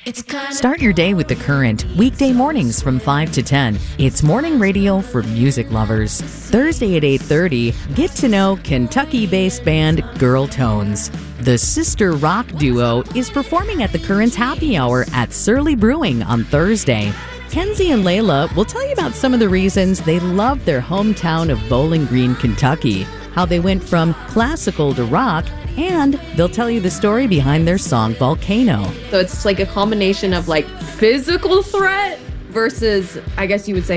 Start your day with The Current, weekday mornings from 5 to 10. It's morning radio for music lovers. Thursday at 8:30, get to know Kentucky-based band Girl Tones. The sister rock duo is performing at The Current's Happy Hour at Surly Brewing on Thursday. Kenzie and Layla will tell you about some of the reasons they love their hometown of Bowling Green, Kentucky, how they went from classical to rock, and they'll tell you the story behind their song Volcano. So it's like a combination of like physical threat versus, I guess you would say,